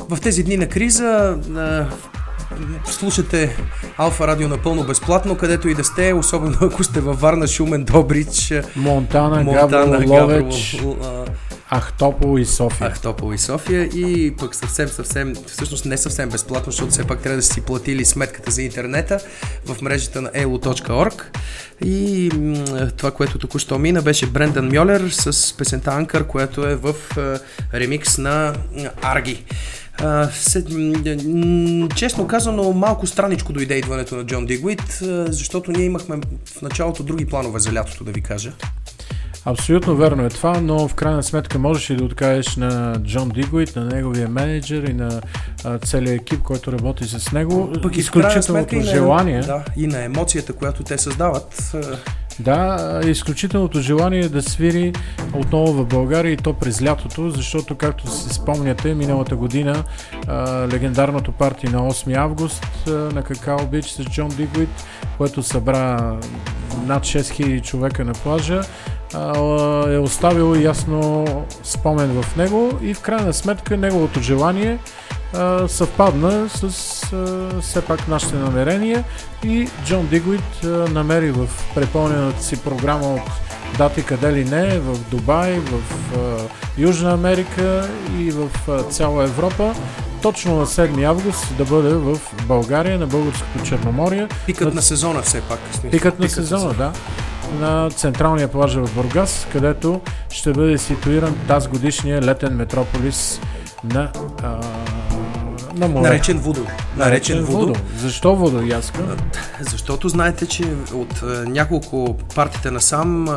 В тези дни на криза слушате Алфа Радио напълно безплатно, където и да сте, особено ако сте във Варна, Шумен, Добрич, Монтана, Габрово, Ловеч, Ахтопол и София. И пък съвсем, всъщност не съвсем безплатно, защото все пак трябва да си платили сметката за интернета в мрежата на elo.org. И това, което току-що мина, беше Брендан Мьолер с песента Анкър, която е в ремикс на Арги. Честно казано, малко страничко дойде идването на Джон Дигуит, защото ние имахме в началото други планове за лятото, да ви кажа. Абсолютно верно е това, но в крайна сметка можеш ли да откажеш на Джон Дигуит, на неговия менеджер и на целият екип, който работи с него, изключителното желание. Да, и на емоцията, която те създават. Да, изключителното желание да свири отново в България и то през лятото, защото, както се спомняте, миналата година легендарното парти на 8 август на Какао Бич с Джон Дигуит, което събра над 6000 човека на плажа, е оставило ясно спомен в него и в крайна сметка неговото желание съвпадна с все пак нашите намерения и Джон Дигуит намери в препълнената си програма от дати къде ли не, в Дубай, в Южна Америка и в цяла Европа, точно на 7 август да бъде в България, на Българското Черноморие. Пикът на сезона все пак. Пикът на сезона, да. На централния плаж в Бургас, където ще бъде ситуиран тази годишния летен метрополис на море. Наречен Вудо. Защо Вудо, Яска? Защото знаете, че от няколко партите насам,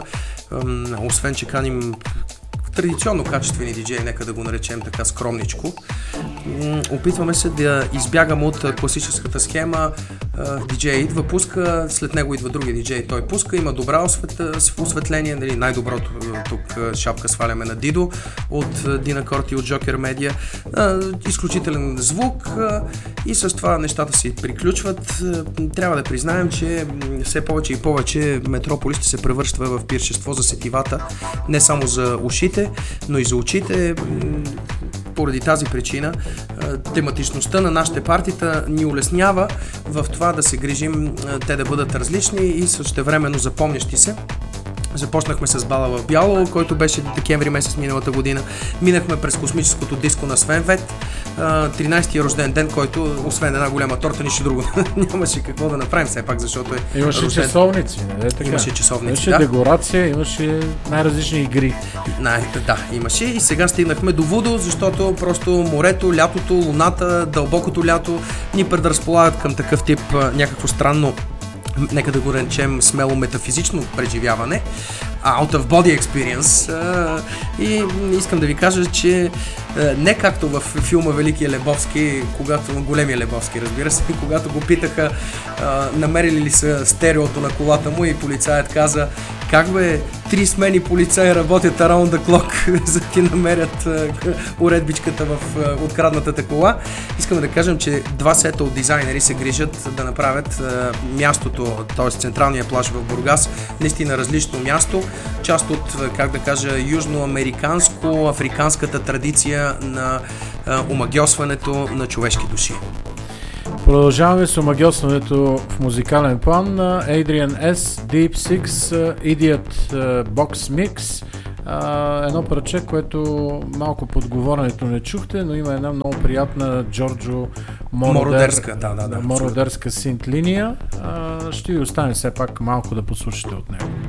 освен че каним традиционно качествени диджеи, нека да го наречем така скромничко, опитваме се да избягаме от класическата схема. Диджей идва, пуска, след него идва другия диджей, той пуска, има добра осветление, нали, най-доброто тук шапка сваляме на Дидо от Дина Корти от Джокер Медиа, изключителен звук и с това нещата си приключват. Трябва да признаем, че все повече и повече Метрополис ще се превръща в пиршество за сетивата, не само за ушите, но и за очите. Поради тази причина тематичността на нашите партита ни улеснява в това да се грижим те да бъдат различни и същевременно запомнящи се. Започнахме с Бала в бяло, който беше декември месец миналата година. Минахме през космическото диско на Свен Вет, 13-тия рожден ден, който освен една голяма торта, нищо друго нямаше какво да направим все пак, защото е имаше рожден... часовници, Имаше часовници, имаше декорация, имаше най-различни игри. Да, имаше и сега стигнахме до Вудо, защото просто морето, лятото, луната, дълбокото лято ни предразполагат към такъв тип някакво странно, нека да го речем смело метафизично преживяване, out of body experience, и искам да ви кажа, че не както в филма Великия Лебовски, големия Лебовски, разбира се, когато го питаха намерили ли са стереото на колата му и полицаят каза: как бе, 3 смени полицаи работят around the clock, за да ти намерят уредбичката в откраднатата кола. Искам да кажем, че 2 сета от дизайнери се грижат да направят мястото, т.е. централния плаж в Бургас, наистина различно място, част от, как да кажа, южноамериканско-африканската традиция на омагьосването на човешки души. Продължаваме с омагьосването в музикален план на Adrian S, Deep Six, Idiot Box Mix. Едно парче, което малко под говоренето не чухте, но има една много приятна Джорджо Мородерска синт линия. Ще ви оставим все пак малко да послушате от него.